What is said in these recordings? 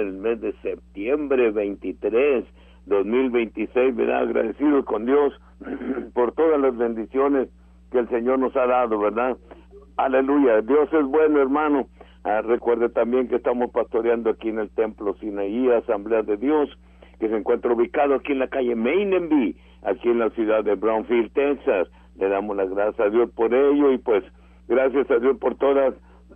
el mes de septiembre 23, 2026, ¿verdad? Agradecidos con Dios por todas las bendiciones que el Señor nos ha dado, ¿verdad? Aleluya, Dios es bueno, hermano. Recuerde también que estamos pastoreando aquí en el Templo Sinaí, Asamblea de Dios, que se encuentra ubicado aquí en la calle Mainenby, aquí en la ciudad de Brownfield, Texas. Le damos las gracias a Dios por ello y pues gracias a Dios por todas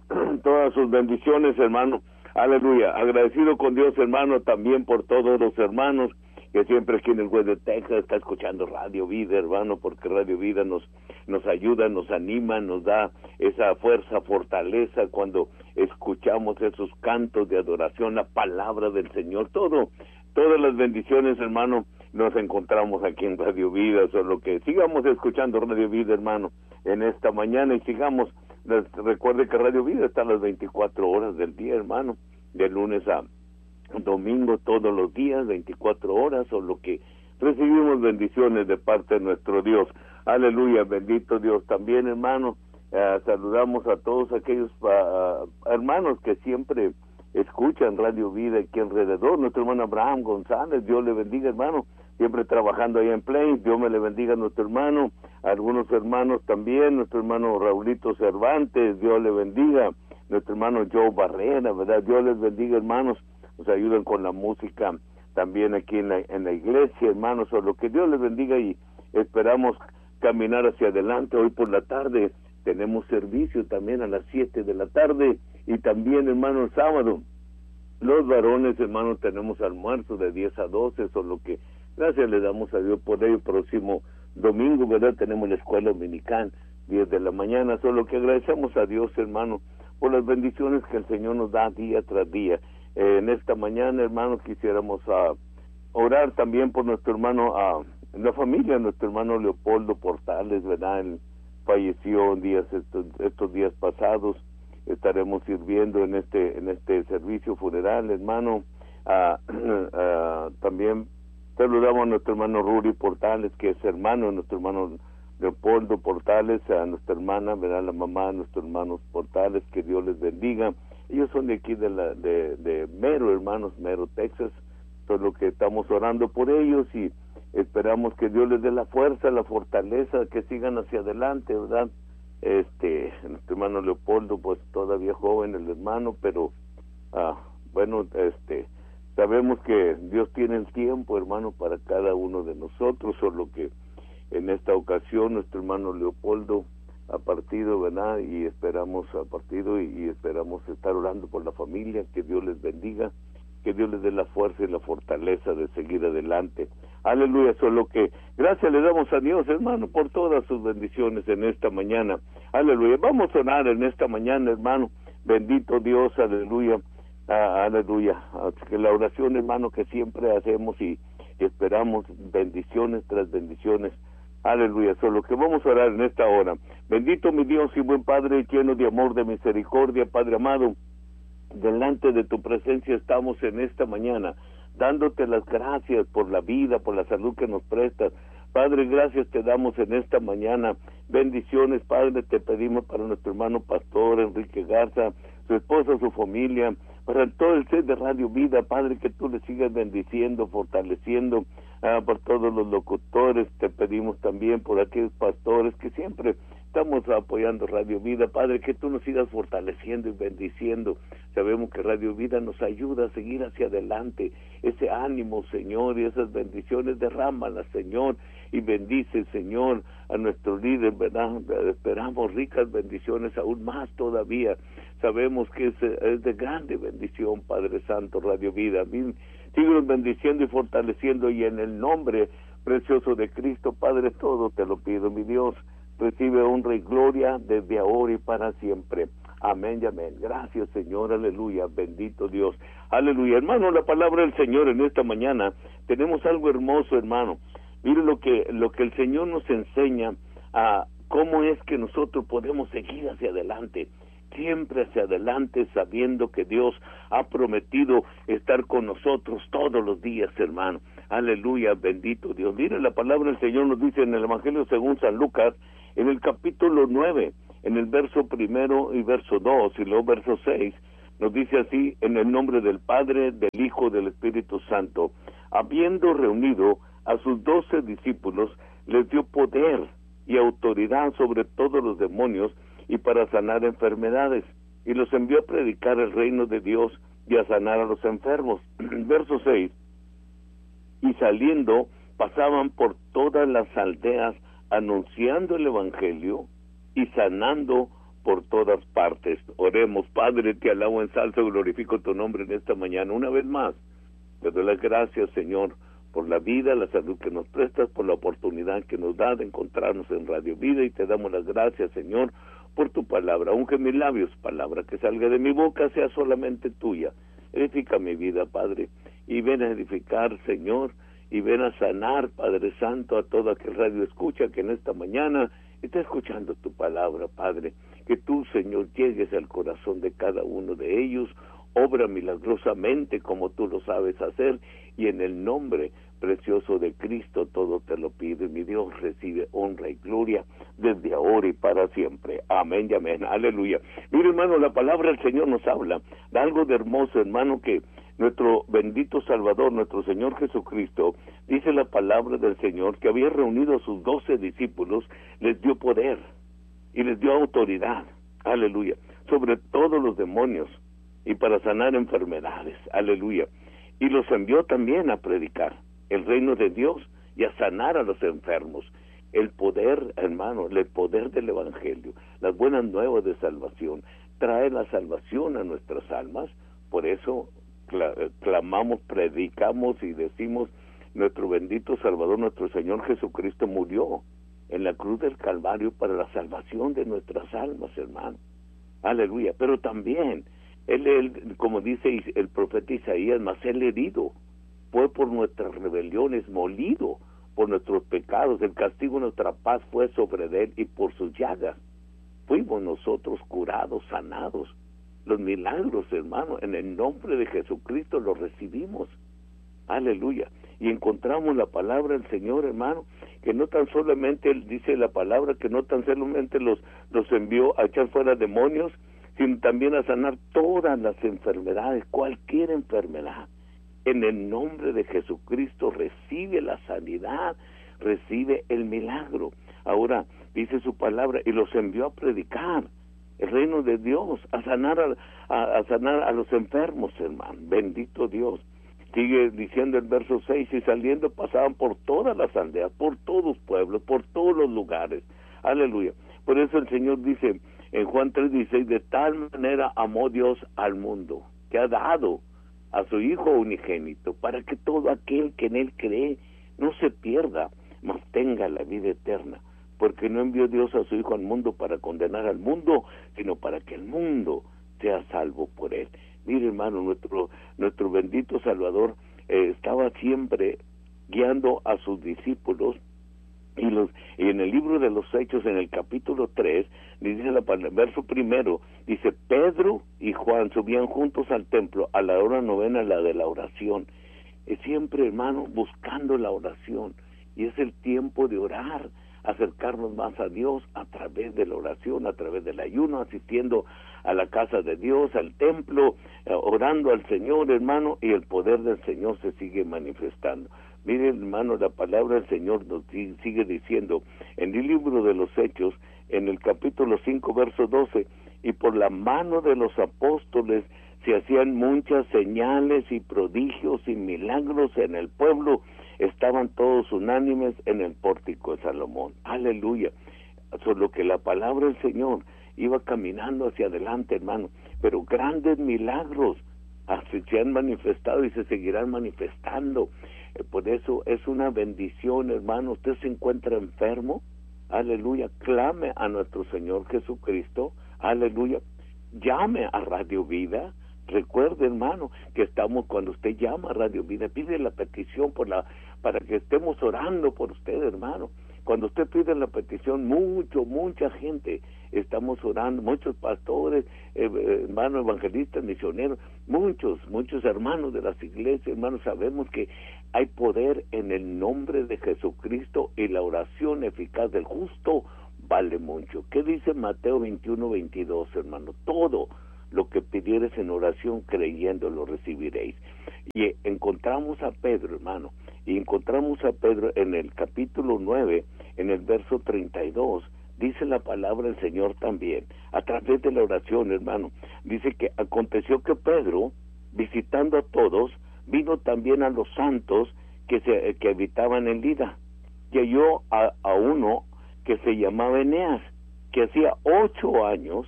sus bendiciones, hermano. Aleluya, agradecido con Dios, hermano, también por todos los hermanos que siempre aquí en el West de Texas está escuchando Radio Vida, hermano, porque Radio Vida nos ayuda, nos anima, nos da esa fuerza, fortaleza cuando escuchamos esos cantos de adoración, la palabra del Señor, todas las bendiciones, hermano, nos encontramos aquí en Radio Vida, solo que sigamos escuchando Radio Vida, hermano, en esta mañana y sigamos. Recuerde que Radio Vida está a las 24 horas del día, hermano, de lunes a domingo, todos los días, 24 horas, solo que recibimos bendiciones de parte de nuestro Dios. Aleluya, bendito Dios. También, hermano, saludamos a todos aquellos hermanos que siempre escuchan Radio Vida aquí alrededor. Nuestro hermano Abraham González, Dios le bendiga, hermano, siempre trabajando ahí en Plains. Dios me le bendiga a nuestro hermano, algunos hermanos también, nuestro hermano Raulito Cervantes, Dios le bendiga, nuestro hermano Joe Barrera, ¿verdad? Dios les bendiga, hermanos, nos ayudan con la música también aquí en la iglesia, hermanos, solo que Dios les bendiga y esperamos caminar hacia adelante. Hoy por la tarde tenemos servicio también a las 7 de la tarde y también, hermano, el sábado los varones, hermanos, tenemos almuerzo de 10 a 12, solo que gracias le damos a Dios por ello. Próximo domingo, ¿verdad? Tenemos la escuela dominical, 10 de la mañana, solo que agradecemos a Dios, hermano, por las bendiciones que el Señor nos da día tras día. En esta mañana, hermano, quisiéramos orar también por nuestro hermano, la familia, nuestro hermano Leopoldo Portales, ¿verdad? Él falleció estos días pasados. Estaremos sirviendo en este servicio funeral, hermano. También saludamos a nuestro hermano Rudy Portales, que es hermano de nuestro hermano Leopoldo Portales, a nuestra hermana, ¿verdad? La mamá de nuestros hermanos Portales, que Dios les bendiga. Ellos son de aquí de Mero, hermanos, Mero, Texas. Solo que estamos orando por ellos y esperamos que Dios les dé la fuerza, la fortaleza, que sigan hacia adelante, ¿verdad? Nuestro hermano Leopoldo, pues todavía joven el hermano, pero bueno, sabemos que Dios tiene el tiempo, hermano, para cada uno de nosotros, solo que en esta ocasión nuestro hermano Leopoldo ha partido, ¿verdad? Y esperamos estar orando por la familia, que Dios les bendiga, que Dios les dé la fuerza y la fortaleza de seguir adelante. Aleluya, solo que gracias le damos a Dios, hermano, por todas sus bendiciones en esta mañana. Aleluya, vamos a orar en esta mañana, hermano. Bendito Dios, aleluya, aleluya. Que la oración, hermano, que siempre hacemos y esperamos bendiciones tras bendiciones. Aleluya, solo que vamos a orar en esta hora. Bendito mi Dios y buen Padre, lleno de amor, de misericordia, Padre amado, delante de tu presencia estamos en esta mañana, dándote las gracias por la vida, por la salud que nos prestas. Padre, gracias te damos en esta mañana. Bendiciones, Padre, te pedimos para nuestro hermano pastor Enrique Garza, su esposa, su familia, para todo el set de Radio Vida, Padre, que tú le sigas bendiciendo, fortaleciendo, por todos los locutores. Te pedimos también por aquellos pastores que siempre estamos apoyando Radio Vida, Padre, que tú nos sigas fortaleciendo y bendiciendo. Sabemos que Radio Vida nos ayuda a seguir hacia adelante. Ese ánimo, Señor, y esas bendiciones derrámalas, Señor, y bendice, Señor, a nuestro líder, ¿verdad? Esperamos ricas bendiciones aún más todavía. Sabemos que es de grande bendición, Padre Santo, Radio Vida. Síguenos bendiciendo y fortaleciendo, y en el nombre precioso de Cristo, Padre, todo te lo pido, mi Dios. Recibe honra y gloria desde ahora y para siempre. Amén y amén. Gracias, Señor, aleluya, bendito Dios. Aleluya. Hermano, la palabra del Señor en esta mañana, tenemos algo hermoso, hermano. Mire lo que el Señor nos enseña, a cómo es que nosotros podemos seguir hacia adelante. Siempre hacia adelante, sabiendo que Dios ha prometido estar con nosotros todos los días, hermano. Aleluya, bendito Dios. Mire, la palabra del Señor nos dice en el Evangelio según San Lucas, en el capítulo 9, en el verso 1 y verso 2, y luego verso 6, Nos dice así: en el nombre del Padre, del Hijo, del Espíritu Santo. Habiendo reunido a sus 12 discípulos, les dio poder y autoridad sobre todos los demonios y para sanar enfermedades, y los envió a predicar el reino de Dios y a sanar a los enfermos. Verso 6: y saliendo pasaban por todas las aldeas anunciando el evangelio y sanando por todas partes. Oremos. Padre, te alabo, ensalzo, glorifico tu nombre en esta mañana una vez más. Te doy las gracias, Señor, por la vida, la salud que nos prestas, por la oportunidad que nos da de encontrarnos en Radio Vida, y te damos las gracias, Señor, por tu palabra. Unge mis labios, palabra que salga de mi boca sea solamente tuya. Edifica mi vida, Padre, y ven a edificar, Señor, y ven a sanar, Padre Santo, a todo aquel radio escucha que en esta mañana está escuchando tu palabra, Padre. Que tú, Señor, llegues al corazón de cada uno de ellos, obra milagrosamente como tú lo sabes hacer, y en el nombre precioso de Cristo todo te lo pido, y mi Dios recibe honra y gloria desde ahora y para siempre. Amén y amén. Aleluya. Mire, hermano, la palabra del Señor nos habla de algo de hermoso, hermano, que nuestro bendito Salvador, nuestro Señor Jesucristo, dice la palabra del Señor, que había reunido a sus 12 discípulos, les dio poder y les dio autoridad, aleluya, sobre todos los demonios y para sanar enfermedades, aleluya. Y los envió también a predicar el reino de Dios y a sanar a los enfermos. El poder, hermano, el poder del evangelio, las buenas nuevas de salvación, trae la salvación a nuestras almas. Por eso clamamos, predicamos y decimos: nuestro bendito Salvador, nuestro Señor Jesucristo murió en la cruz del Calvario para la salvación de nuestras almas, hermano. Aleluya. Pero también él, como dice el profeta Isaías, mas él herido fue por nuestras rebeliones, molido por nuestros pecados, el castigo de nuestra paz fue sobre él, y por sus llagas fuimos nosotros curados, sanados. Los milagros, hermano, en el nombre de Jesucristo los recibimos. Aleluya. Y encontramos la palabra del Señor, hermano, que no tan solamente, él dice la palabra, que no tan solamente los envió a echar fuera demonios, sino también a sanar todas las enfermedades, cualquier enfermedad. En el nombre de Jesucristo recibe la sanidad, recibe el milagro. Ahora dice su palabra: y los envió a predicar el reino de Dios, a sanar a los enfermos, hermano. Bendito Dios. Sigue diciendo el verso 6: y saliendo pasaban por todas las aldeas, por todos los pueblos, por todos los lugares. Aleluya. Por eso el Señor dice en Juan 3:16: de tal manera amó Dios al mundo, que ha dado a su Hijo unigénito, para que todo aquel que en él cree no se pierda, mas tenga la vida eterna. Porque no envió Dios a su Hijo al mundo para condenar al mundo, sino para que el mundo sea salvo por él. Mire, hermano, nuestro bendito Salvador estaba siempre guiando a sus discípulos, y en el libro de los Hechos, en el capítulo 3, dice verso primero, dice: Pedro y Juan subían juntos al templo a la hora novena, la de la oración. Siempre, hermano, buscando la oración, y es el tiempo de orar, acercarnos más a Dios a través de la oración, a través del ayuno, asistiendo a la casa de Dios, al templo, orando al Señor, hermano, y el poder del Señor se sigue manifestando. Mire, hermano, la palabra del Señor nos sigue diciendo en el libro de los Hechos, en el capítulo 5, verso 12: y por la mano de los apóstoles se hacían muchas señales y prodigios y milagros en el pueblo. Estaban todos unánimes en el pórtico de Salomón. Aleluya. Solo que la palabra del Señor iba caminando hacia adelante, hermano, pero grandes milagros se han manifestado y se seguirán manifestando. Por eso es una bendición, hermano. Usted se encuentra enfermo, aleluya, clame a nuestro Señor Jesucristo, aleluya, llame a Radio Vida. Recuerde, hermano, que estamos, cuando usted llama a Radio Vida, pide la petición para que estemos orando por usted, hermano. Cuando usted pide la petición, mucha gente estamos orando, muchos pastores, hermanos evangelistas, misioneros, muchos hermanos de las iglesias, hermanos, sabemos que hay poder en el nombre de Jesucristo, y la oración eficaz del justo vale mucho. ¿Qué dice Mateo 21:22, hermano? lo que pidieres en oración creyendo lo recibiréis. Y encontramos a Pedro, hermano, y encontramos a Pedro en el capítulo 9, en el verso 32, dice la palabra del Señor también, a través de la oración, hermano, dice que aconteció que Pedro, visitando a todos, vino también a los santos que habitaban en Lida, y halló a uno que se llamaba Eneas, que hacía 8 años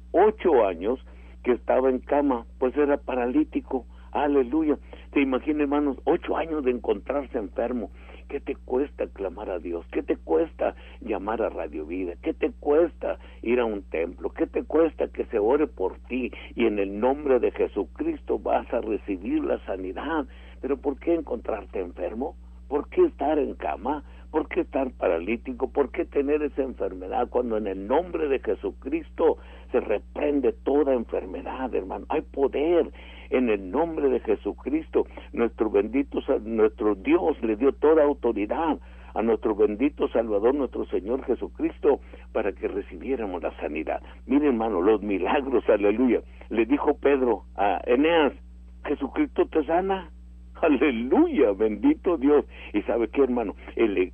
que estaba en cama, pues era paralítico. Aleluya. Te imaginas, hermanos, 8 años de encontrarse enfermo. ¿Qué te cuesta clamar a Dios? ¿Qué te cuesta llamar a Radio Vida? ¿Qué te cuesta ir a un templo? ¿Qué te cuesta que se ore por ti? Y en el nombre de Jesucristo vas a recibir la sanidad. Pero ¿por qué encontrarte enfermo? ¿Por qué estar en cama? ¿Por qué estar paralítico? ¿Por qué tener esa enfermedad cuando en el nombre de Jesucristo se reprende toda enfermedad, hermano? Hay poder en el nombre de Jesucristo. Nuestro Dios le dio toda autoridad a nuestro bendito Salvador, nuestro Señor Jesucristo, para que recibiéramos la sanidad. Miren, hermano, los milagros, aleluya. Le dijo Pedro a Eneas, Jesucristo te sana. Aleluya, bendito Dios. Y ¿sabe qué, hermano? El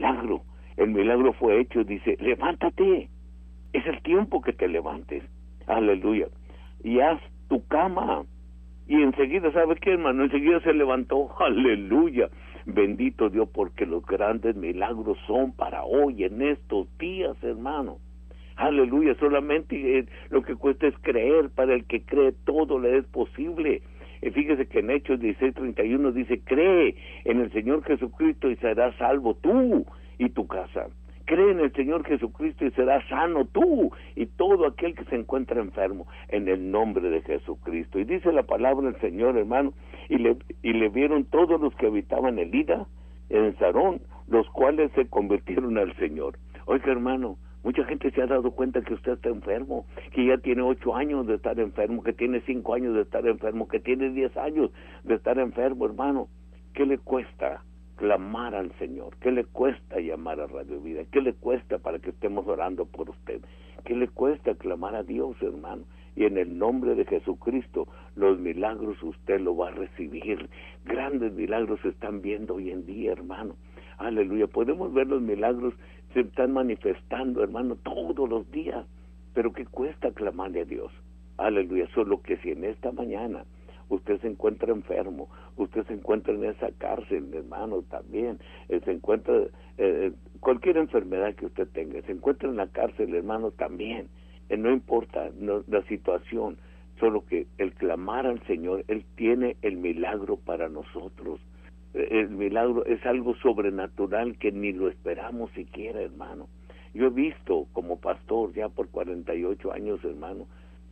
milagro fue hecho. Dice, levántate, es el tiempo que te levantes. Aleluya. Y haz tu cama. Y enseguida, ¿sabe qué, hermano? Enseguida se levantó. Aleluya, bendito Dios, porque los grandes milagros son para hoy, en estos días, hermano. Aleluya, solamente lo que cuesta es creer. Para el que cree todo le es posible. Y fíjese que en Hechos 16:31 dice, cree en el Señor Jesucristo y serás salvo tú y tu casa. Cree en el Señor Jesucristo y serás sano tú y todo aquel que se encuentra enfermo, en el nombre de Jesucristo. Y dice la palabra del Señor, hermano, y le vieron todos los que habitaban en Lida, en Sarón, los cuales se convirtieron al Señor. Oiga, hermano, mucha gente se ha dado cuenta que usted está enfermo, que ya tiene 8 años de estar enfermo, que tiene 5 años de estar enfermo, que tiene 10 años de estar enfermo, hermano. ¿Qué le cuesta clamar al Señor? ¿Qué le cuesta llamar a Radio Vida? ¿Qué le cuesta para que estemos orando por usted? ¿Qué le cuesta clamar a Dios, hermano? Y en el nombre de Jesucristo, los milagros usted lo va a recibir. Grandes milagros se están viendo hoy en día, hermano. Aleluya. Podemos ver los milagros, se están manifestando, hermano, todos los días. Pero ¿qué cuesta clamarle a Dios? Aleluya. Solo que si en esta mañana usted se encuentra enfermo, usted se encuentra en esa cárcel, hermano, también, se encuentra, cualquier enfermedad que usted tenga, se encuentra en la cárcel, hermano, también, no importa la situación, solo que el clamar al Señor, Él tiene el milagro para nosotros. El milagro es algo sobrenatural que ni lo esperamos siquiera, hermano. Yo he visto como pastor ya por 48 años, hermano,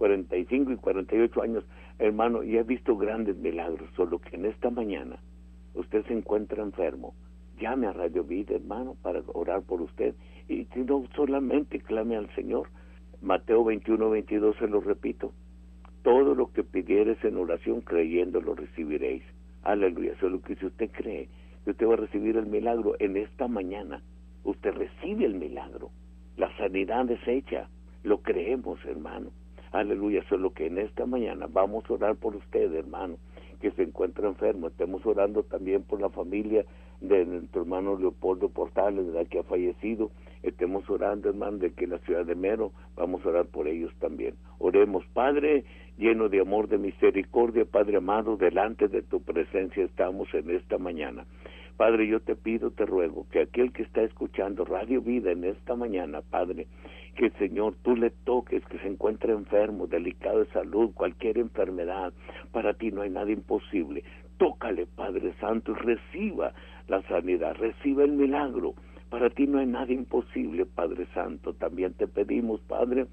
45 y 48 años, hermano, y he visto grandes milagros, solo que en esta mañana usted se encuentra enfermo, llame a Radio Vida, hermano, para orar por usted, y no solamente clame al Señor. Mateo 21:22, se lo repito, todo lo que pidieres en oración creyendo lo recibiréis. Aleluya. Solo que si usted cree que usted va a recibir el milagro en esta mañana, usted recibe el milagro, la sanidad es hecha, lo creemos, hermano. Aleluya. Solo que en esta mañana vamos a orar por usted, hermano, que se encuentra enfermo. Estemos orando también por la familia de nuestro hermano Leopoldo Portales, ¿verdad?, que ha fallecido. Estemos orando, hermano, de que en la ciudad de Mero vamos a orar por ellos también. Oremos. Padre, lleno de amor, de misericordia, Padre amado, delante de tu presencia estamos en esta mañana. Padre, yo te pido, te ruego, que aquel que está escuchando Radio Vida en esta mañana, Padre, que Señor, tú le toques, que se encuentre enfermo, delicado de salud, cualquier enfermedad, para ti no hay nada imposible. Tócale, Padre Santo, y reciba la sanidad, reciba el milagro. Para ti no hay nada imposible, Padre Santo. También te pedimos, Padre,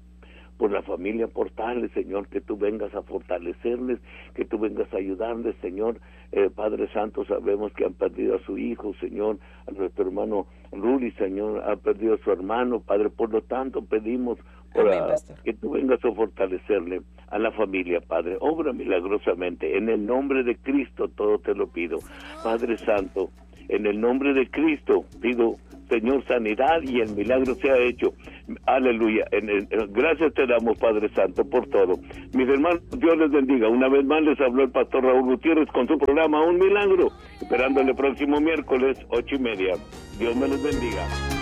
por la familia Portales, Señor, que tú vengas a fortalecerles, que tú vengas a ayudarles, Señor. Padre Santo, sabemos que han perdido a su hijo, Señor, a nuestro hermano Ruli, Señor, ha perdido a su hermano, Padre, por lo tanto pedimos que tú vengas a fortalecerle a la familia, Padre. Obra milagrosamente, en el nombre de Cristo todo te lo pido. Padre Santo, en el nombre de Cristo pido Señor, sanidad y el milagro se ha hecho. Aleluya. Gracias te damos, Padre Santo, por todo. Mis hermanos, Dios les bendiga. Una vez más les habló el pastor Raúl Gutiérrez con su programa Un Milagro, esperando el próximo miércoles 8:30. Dios me los bendiga.